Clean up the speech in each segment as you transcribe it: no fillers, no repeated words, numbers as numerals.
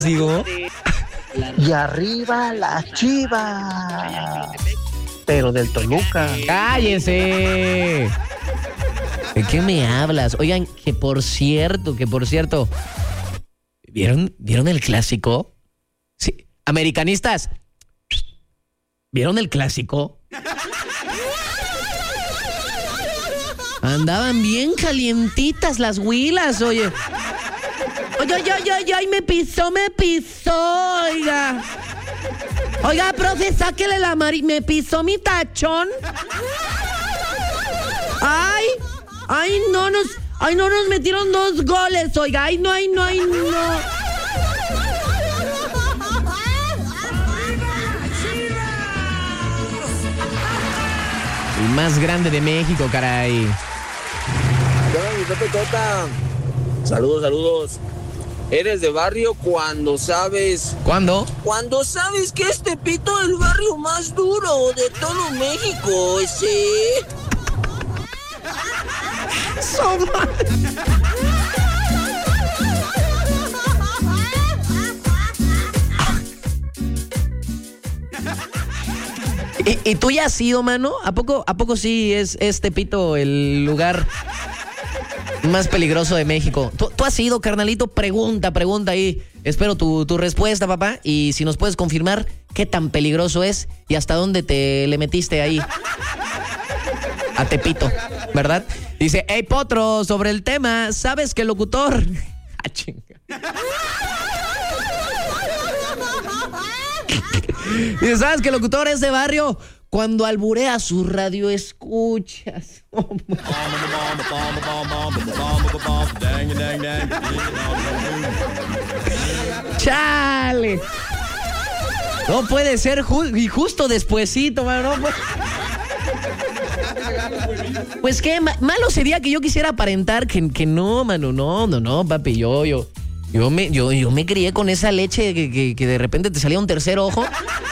Digo. Y arriba las Chivas. Pero del Toluca. ¡Cállese! ¿De qué me hablas? Oigan, que por cierto, ¿vieron el clásico? Sí, americanistas, ¿vieron el clásico? Andaban bien calientitas las huilas, oye. Ay, me pisó, oiga. Oiga, profe, sáquele la me pisó mi tachón. Ay, no nos metieron 2 goles, oiga. Ay, no. El más grande de México, caray. Saludos. Eres de barrio cuando sabes... ¿Cuándo? Cuando sabes que es Tepito el barrio más duro de todo México, ese... ¿Y tú ya has ido, mano? ¿A poco sí es Tepito el lugar más peligroso de México? ¿Tú has ido, carnalito? Pregunta ahí. Espero tu respuesta, papá. Y si nos puedes confirmar qué tan peligroso es y hasta dónde te le metiste ahí a Tepito, ¿verdad? Dice, hey, Potro, sobre el tema, ¿sabes que el locutor... Ah, chinga. Dice, ¿sabes que el locutor es de barrio? Cuando alburea sus radioescuchas. ¡Chale! No puede ser y justo despuesito, mano. Pues qué malo sería que yo quisiera aparentar que no, mano. No, papi, yo me crié con esa leche que de repente te salía un tercer ojo.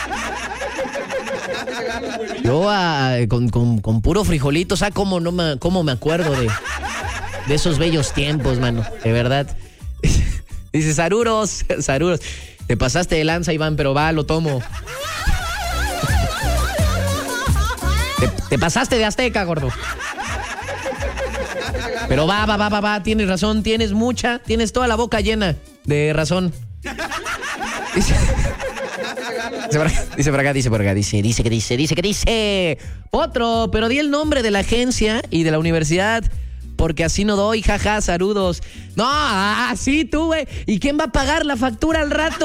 Yo con puro frijolito, o sea, cómo me acuerdo de esos bellos tiempos, mano, de verdad. Dice, Saruros. Te pasaste de lanza, Iván, pero va, lo tomo. Te pasaste de Azteca, gordo. Pero va, tienes razón, tienes toda la boca llena de razón. Dice por acá, dice. Otro, pero di el nombre de la agencia y de la universidad, porque así no doy, jaja, saludos. No, así tú, güey. ¿Y quién va a pagar la factura al rato?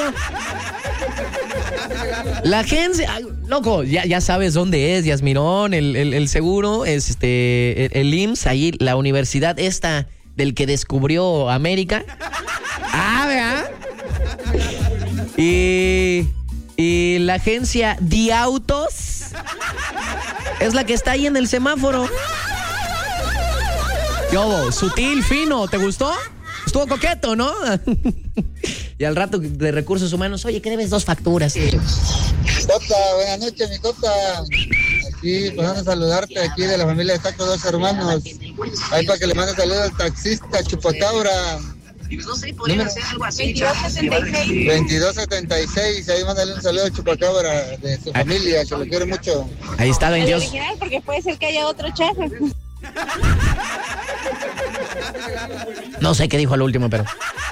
La agencia, loco, ya sabes dónde es, Yasmirón, el seguro, es el IMSS, ahí, la universidad esta del que descubrió América. ¿Verdad? Y la agencia Diautos es la que está ahí en el semáforo. ¿Qué hubo? Sutil, fino, ¿te gustó? Estuvo coqueto, ¿no? Y al rato de recursos humanos, oye, ¿qué debes 2 facturas? Tota, buenas noches, mi Tota. Aquí, pasando a saludarte aquí de la familia de Taco 2 Hermanos. Ahí para que le mande saludos al taxista Chupotaura. No sé, podría ser algo así. 2276, ahí mándale un saludo a Chupacabra de su familia, que lo quiere mucho. Ahí está, El Dios. original, porque puede ser que haya otro chafa. No sé qué dijo al último, pero...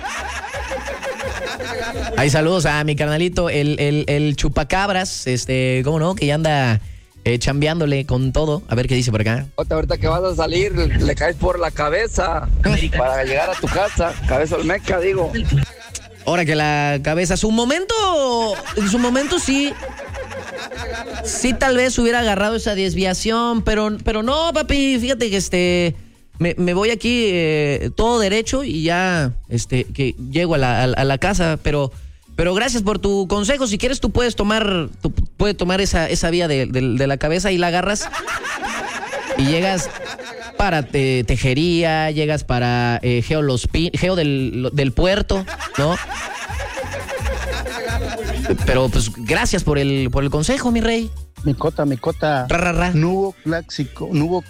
Ahí saludos a mi carnalito, el chupacabras, ¿cómo no? Que ya anda chambeándole con todo. A ver qué dice por acá. Ahorita que vas a salir, le caes por la cabeza para llegar a tu casa. Cabeza olmeca, digo. Ahora que la cabeza, en su momento sí. Sí, tal vez hubiera agarrado esa desviación, pero no, papi, fíjate que me voy aquí todo derecho y ya que llego a la casa, pero gracias por tu consejo. Si quieres, tú puedes tomar esa vía de la cabeza y la agarras y llegas para Tejería, llegas para Geo del Puerto, ¿no? Pero pues gracias por el consejo, mi rey. Mi cota. Ra, ra, ra. No hubo clásico,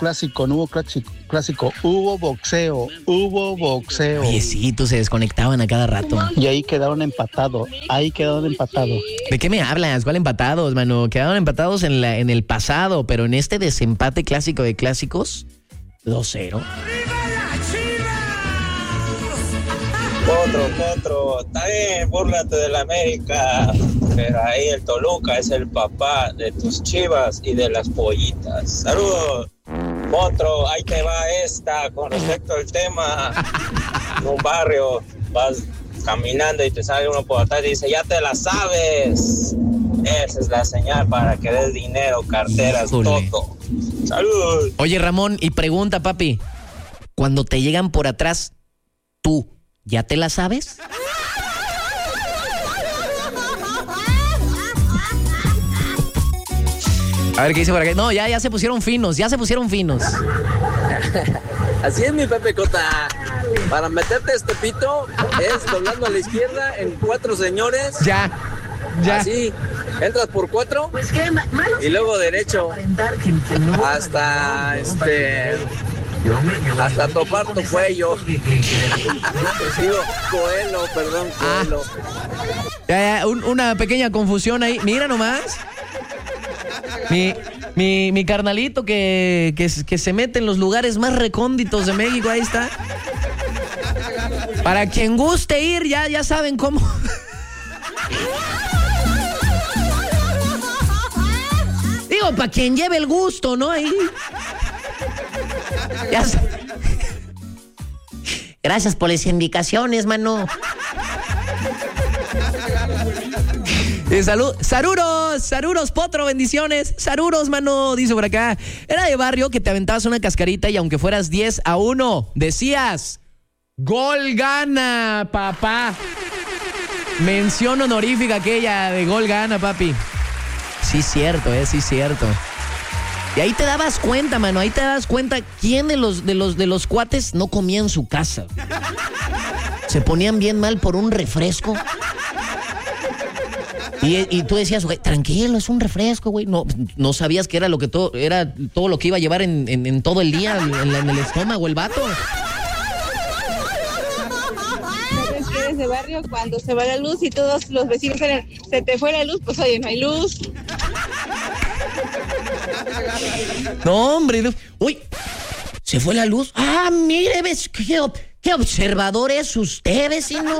hubo boxeo. Oye, sí, tú se desconectaban a cada rato. Y ahí quedaron empatados. ¿De qué me hablas? ¿Cuál empatados, mano? Quedaron empatados en el pasado, pero en este desempate clásico de clásicos, 2-0. Potro, está bien, búrlate de la América, pero ahí el Toluca es el papá de tus Chivas y de las pollitas. Saludos. Potro, ahí te va esta con respecto al tema. En un barrio vas caminando y te sale uno por atrás y dice, ya te la sabes. Esa es la señal para que des dinero, carteras, todo. Saludos. Oye, Ramón, y pregunta, papi, cuando te llegan por atrás, ¿tú ya te la sabes? A ver qué dice por acá. No, ya se pusieron finos. Así es, mi Pepe Cota. Para meterte este pito es doblando a la izquierda en 4 señores. Ya. Así, entras por 4 y luego derecho hasta topar tu cuello. Digo, Coelho. Ya, una pequeña confusión ahí. Mira nomás. Mi carnalito que se mete en los lugares más recónditos de México, ahí está. Para quien guste ir, ya saben cómo. Digo, para quien lleve el gusto, ¿no? Ahí. Gracias por las indicaciones, mano. Saruros, Potro, bendiciones. Saruros, mano, dice por acá. Era de barrio que te aventabas una cascarita y aunque fueras 10-1, decías, gol gana, papá. Mención honorífica aquella de gol gana, papi. Sí, cierto, sí, cierto. Y ahí te dabas cuenta, mano, quién de los cuates no comía en su casa. Se ponían bien mal por un refresco. Y tú decías, güey, tranquilo, es un refresco, güey. No sabías que era todo lo que iba a llevar en todo el día, en el estómago, el vato. ¿Sabes que eres de barrio? Cuando se va la luz y todos los vecinos salen, se te fue la luz, pues oye, no hay luz. No, hombre. Uy, ¿se fue la luz? Ah, mire, ves, qué observador es usted, vecino.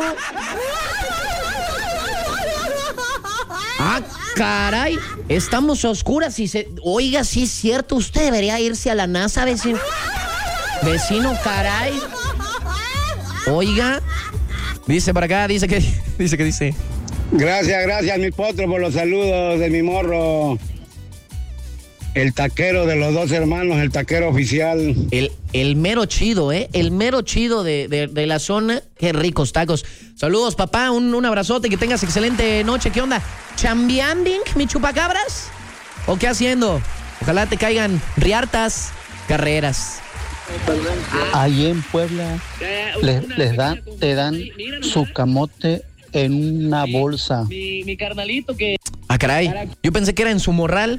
Ah, caray, estamos a oscuras y Oiga, sí es cierto, usted debería irse a la NASA, vecino. Vecino, caray. Oiga, dice por acá, dice que dice. Gracias, mi Potro, por los saludos de mi morro. El taquero de los 2 hermanos, el taquero oficial. El mero chido, el mero chido de la zona. Qué ricos tacos. Saludos, papá, un abrazote, que tengas excelente noche. ¿Qué onda? ¿Chambeanding, mi chupacabras? ¿O qué haciendo? Ojalá te caigan riartas carreras. Ahí en Puebla te dan su camote en una bolsa. Mi carnalito que... Ah, caray, yo pensé que era en su morral.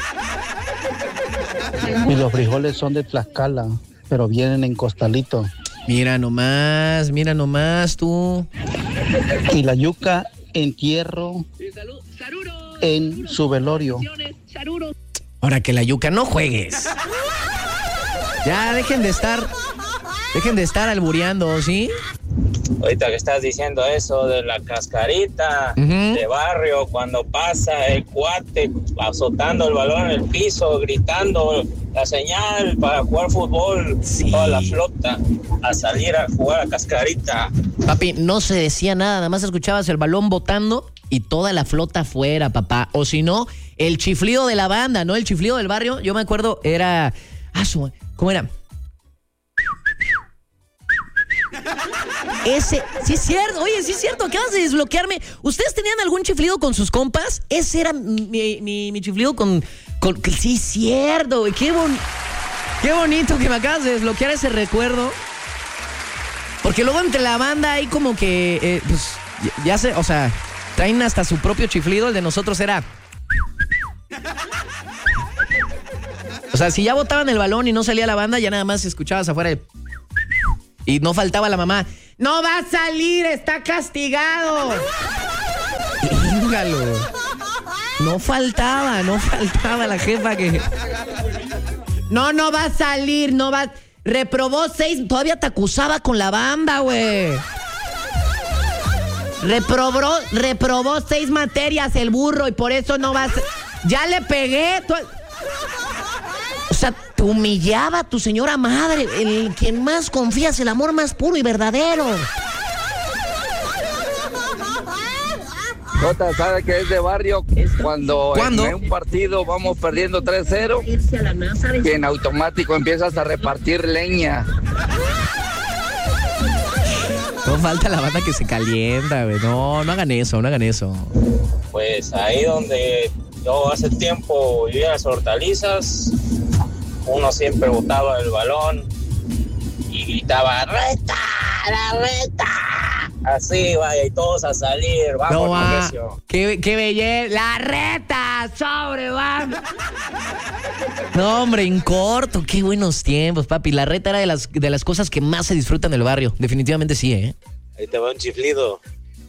Y los frijoles son de Tlaxcala, pero vienen en costalito. Mira nomás tú. Y la yuca entierro en su velorio. Ahora que la yuca, no juegues. Ya, dejen de estar albureando, ¿sí? Ahorita que estás diciendo eso de la cascarita de barrio, cuando pasa el cuate azotando el balón en el piso, gritando la señal para jugar fútbol, toda la flota a salir a jugar a cascarita. Papi, no se decía nada más escuchabas el balón botando y toda la flota afuera, papá. O si no, el chiflido de la banda, ¿no? El chiflido del barrio, yo me acuerdo, era... ¿Cómo era? Ese, sí es cierto, oye, sí es cierto, acabas de desbloquearme. ¿Ustedes tenían algún chiflido con sus compas? Ese era mi chiflido con sí es cierto, güey, qué bonito que me acabas de desbloquear ese recuerdo. Porque luego entre la banda hay como que, pues, traen hasta su propio chiflido. El de nosotros era... sea, si ya botaban el balón y no salía la banda, ya nada más escuchabas afuera el... Y no faltaba la mamá. ¡No va a salir! ¡Está castigado! ¡Híngalo! No faltaba la jefa que... No va a salir, no va... Reprobó 6, todavía te acusaba con la banda, güey. Reprobó 6 materias el burro y por eso no vas... Ya le pegué. O sea, te humillaba tu señora madre, el quien más confías, el amor más puro y verdadero. Jota, ¿sabe que es de barrio? Cuando en un partido vamos perdiendo 3-0, que en automático empiezas a repartir leña. No falta la banda que se calienta, güey. No hagan eso, no hagan eso. Pues ahí donde yo hace tiempo vivía las hortalizas, uno siempre botaba el balón y gritaba, ¡reta! ¡La reta! Así, vaya, y todos a salir, vamos, Mauricio. ¡Qué belleza! ¡La reta! ¡Sobre, va! No, hombre, en corto, qué buenos tiempos, papi. La reta era de las cosas que más se disfrutan del barrio. Definitivamente sí, ¿eh? Ahí te va un chiflido.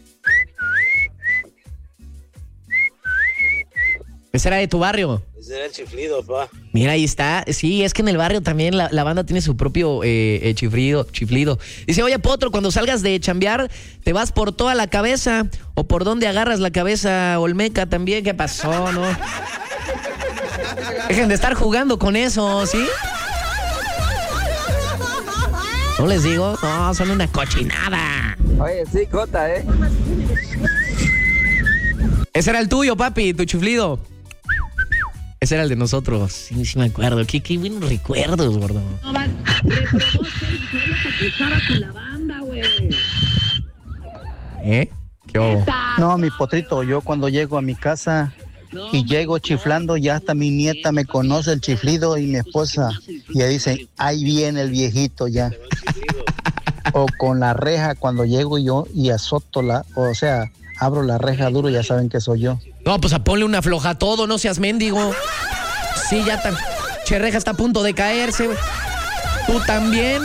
¿Ese era de tu barrio? Ese era el chiflido, pa. Mira, ahí está. Sí, es que en el barrio también la banda tiene su propio chiflido. Dice, oye, Potro, cuando salgas de chambear, ¿te vas por toda la cabeza? ¿O por dónde agarras la cabeza olmeca también? ¿Qué pasó, no? Dejen de estar jugando con eso, ¿sí? ¿No les digo? No, son una cochinada. Oye, sí, Jota, ¿eh? Ese era el tuyo, papi, tu chiflido. Ese era el de nosotros. Sí, sí me acuerdo. Qué buenos recuerdos, gordo. ¿Eh? ¿Qué hubo? No, mi potrito, yo cuando llego a mi casa y llego chiflando, ya hasta mi nieta me conoce el chiflido y mi esposa. Y ella dice, ahí viene el viejito ya. O con la reja cuando llego yo y azoto abro la reja duro, ya saben que soy yo. No, pues a ponle una floja a todo, no seas mendigo. Sí, ya está. Cherreja está a punto de caerse. ¿Tú también?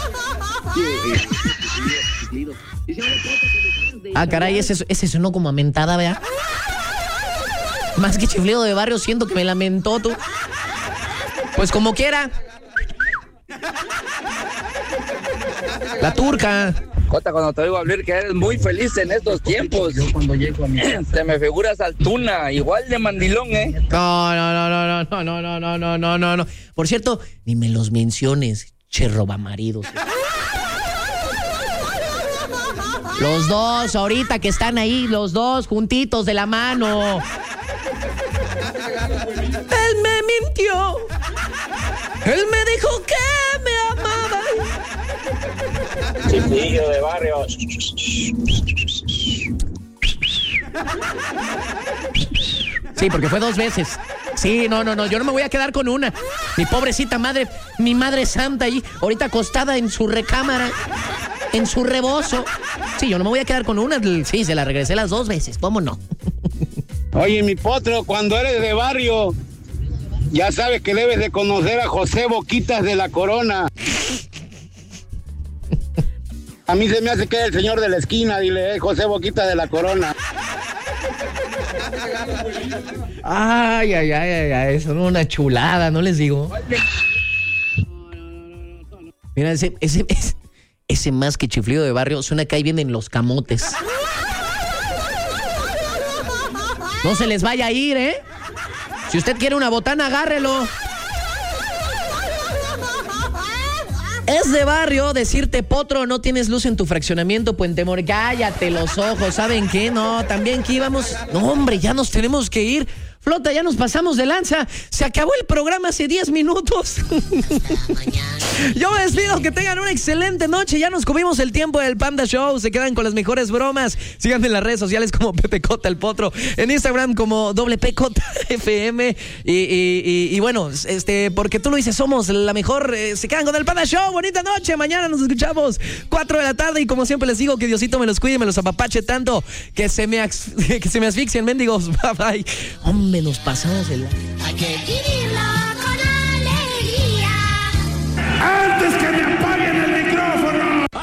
Ah, caray, ese sonó como a mentada, ¿vea? Más que chiflido de barrio, siento que me lamentó tú. Pues como quiera. La turca. Jota, cuando te oigo hablar que eres muy feliz en estos tiempos. Yo cuando llego a mi casa. Te me figuras al Tuna, igual de mandilón, ¿eh? No. Por cierto, ni me los menciones, che robamaridos. Los dos, ahorita que están ahí, los dos juntitos de la mano. Él me mintió. Él me dijo que me amaba. Chiflillo de barrio. Sí, porque fue 2 veces. Sí, no, yo no me voy a quedar con una. Mi pobrecita madre, mi madre santa ahí, ahorita acostada en su recámara, en su rebozo. Sí, yo no me voy a quedar con una. Sí, se la regresé las 2 veces, ¿cómo no? Oye, mi potro, cuando eres de barrio, ya sabes que debes de conocer a José Boquitas de la Corona. A mí se me hace que es el señor de la esquina, dile, José Boquitas de la Corona. Ay, son una chulada, no les digo. Mira, ese más que chiflido de barrio suena que ahí vienen los camotes. No se les vaya a ir, ¿eh? Si usted quiere una botana, agárrelo. Es de barrio decirte, Potro, no tienes luz en tu fraccionamiento, Puente More. Cállate los ojos, ¿saben qué? No, también que íbamos... No, hombre, ya nos tenemos que ir. Flota, ya nos pasamos de lanza. Se acabó el programa hace 10 minutos. Yo me despido, que tengan una excelente noche. Ya nos comimos el tiempo del Panda Show. Se quedan con las mejores bromas. Síganme en las redes sociales como Pepe Cota el Potro. En Instagram como WPCotaFM. Y bueno, porque tú lo dices, somos la mejor. Se quedan con el Panda Show. Bonita noche. Mañana nos escuchamos 4 de la tarde. Y como siempre les digo, que Diosito me los cuide y me los apapache tanto que se me asfixien, mendigos. Bye bye. Hombre, nos pasamos el... Hay que vivirla.